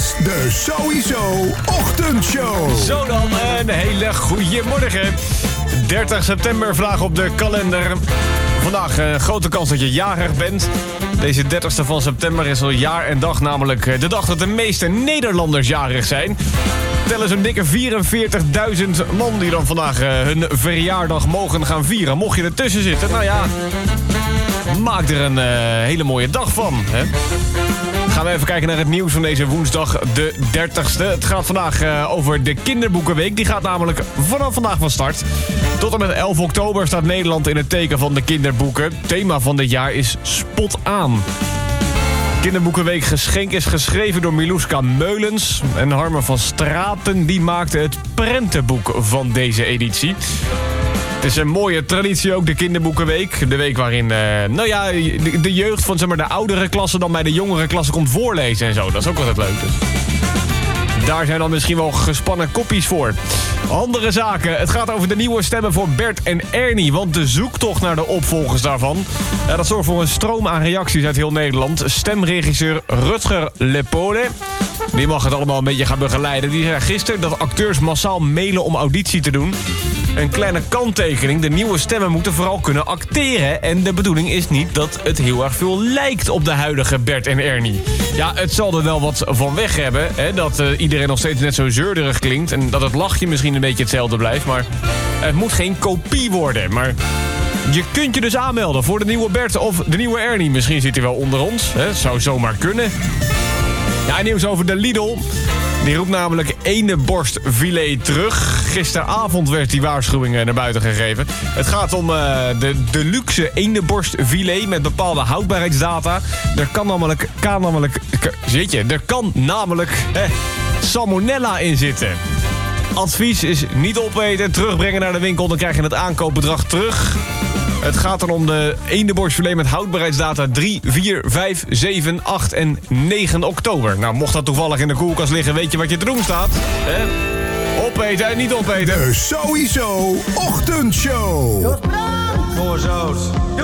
is de Sowieso Ochtendshow. Zo dan, een hele goede morgen. 30 september, vandaag op de kalender. Vandaag grote kans dat je jarig bent. Deze 30ste van september is al jaar en dag, namelijk de dag dat de meeste Nederlanders jarig zijn. Tellen zo'n dikke 44.000 man die dan vandaag hun verjaardag mogen gaan vieren. Mocht je ertussen zitten, nou ja, maak er een hele mooie dag van, hè? Gaan we even kijken naar het nieuws van deze woensdag, de 30ste. Het gaat vandaag over de Kinderboekenweek. Die gaat namelijk vanaf vandaag van start. Tot en met 11 oktober staat Nederland in het teken van de kinderboeken. Het thema van dit jaar is Spot aan. Kinderboekenweek Geschenk is geschreven door Miluska Meulens. En Harmen van Straten die maakte het prentenboek van deze editie. Het is een mooie traditie ook, de Kinderboekenweek. De week waarin de jeugd van zeg maar, de oudere klasse dan bij de jongere klasse komt voorlezen en zo. Dat is ook altijd leuk. Dus daar zijn dan misschien wel gespannen koppies voor. Andere zaken. Het gaat over de nieuwe stemmen voor Bert en Ernie. Want de zoektocht naar de opvolgers daarvan, dat zorgt voor een stroom aan reacties uit heel Nederland. Stemregisseur Rutger Lepole, die mag het allemaal een beetje gaan begeleiden. Die zei gisteren dat acteurs massaal mailen om auditie te doen. Een kleine kanttekening. De nieuwe stemmen moeten vooral kunnen acteren. En de bedoeling is niet dat het heel erg veel lijkt op de huidige Bert en Ernie. Ja, het zal er wel wat van weg hebben. Hè, dat iedereen nog steeds net zo zeurderig klinkt. En dat het lachje misschien een beetje hetzelfde blijft. Maar het moet geen kopie worden. Maar je kunt je dus aanmelden voor de nieuwe Bert of de nieuwe Ernie. Misschien zit hij wel onder ons. Hè, zou zomaar kunnen. Ja, en nieuws over de Lidl. Die roept namelijk eendenborstfilet terug. Gisteravond werd die waarschuwing naar buiten gegeven. Het gaat om de luxe eendenborstfilet met bepaalde houdbaarheidsdata. Er kan namelijk salmonella in zitten. Advies is niet opeten, terugbrengen naar de winkel. Dan krijg je het aankoopbedrag terug. Het gaat dan om de eendenborstfilet met houdbaarheidsdata 3, 4, 5, 7, 8 en 9 oktober. Nou, mocht dat toevallig in de koelkast liggen, weet je wat je te doen staat. Opeten en niet opeten. De Sowieso Ochtendshow. Voor zout.